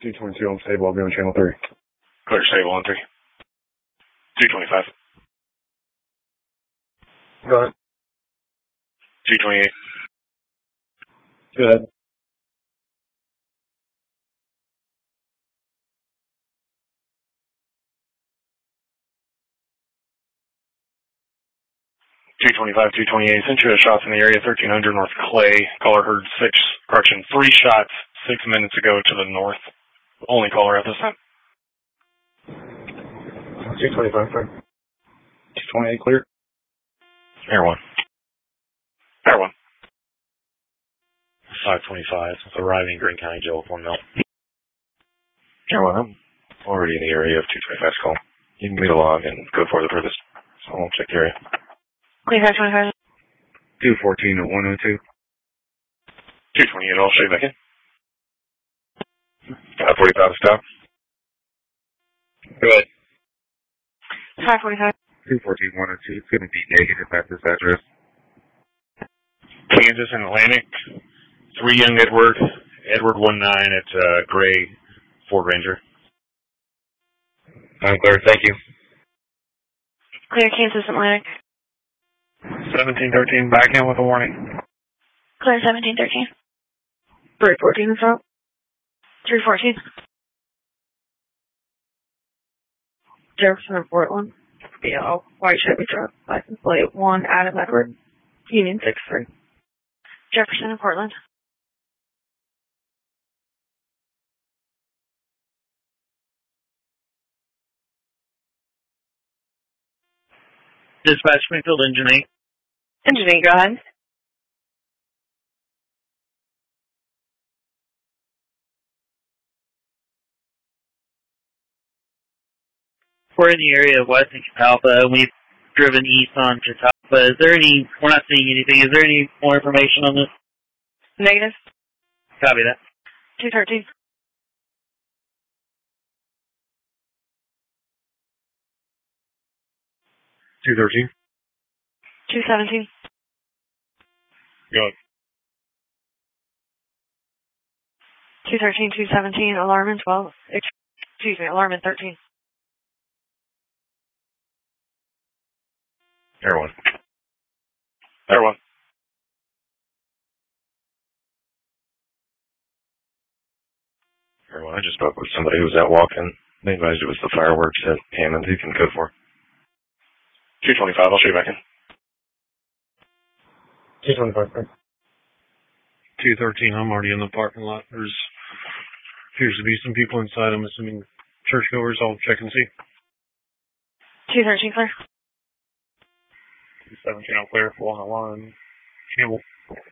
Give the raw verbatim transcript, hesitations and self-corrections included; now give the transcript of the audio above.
two twenty-two on stable, I'll be on channel three. Clear stable on three. two twenty-five. Go ahead. two twenty-eight. Go ahead. two twenty-five, two twenty-eight. Sent you a shots in the area, thirteen hundred North Clay. Caller heard six, correction, three shots six minutes ago to the north. Only caller at this time. two twenty-five, sorry. two twenty-eight, clear. Air one. Air one. five twenty-five, arriving Green County Jail with one mil. Air one, I'm already in the area of two twenty-five's call. You can give me the log and go for the furthest. So I'll check the area. Clear five twenty-five. two fourteen at one oh two. two twenty-eight, I'll show you back in. five forty-five, stop. Go ahead. five forty-five. two fourteen, one oh two. It's going to be negative at this address. Kansas and Atlantic. three Young Edward. Edward one nine at uh, Gray Ford Ranger. I'm clear, thank you. Clear Kansas Atlantic. seventeen thirteen, back in with a warning. Clear seventeen thirteen. three fourteen in front. three fourteen. Jefferson and Portland. Yeah, white Chevy truck. License plate one, Adam Edward. Union six three. Jefferson and Portland. Dispatch Springfield, Engine eight. Engine eight, go ahead. We're in the area of West and Catalpa, and we've driven east on Catalpa. Is there any, we're not seeing anything, is there any more information on this? Negative. Copy that. two thirteen. two thirteen. two seventeen. Go. two thirteen, two seventeen, alarm in twelve. Excuse me, alarm in thirteen. Air one. Air one. Air one, I just spoke with somebody who was out walking. They advised it was the fireworks at Hammond. You can code for. two twenty-five, I'll show you back in. two twenty-five, sorry. two thirteen, I'm already in the parking lot. There's appears to be some people inside. I'm assuming churchgoers. I'll check and see. two thirteen clear. two seventeen, I'm clear. Full on alarm. Campbell.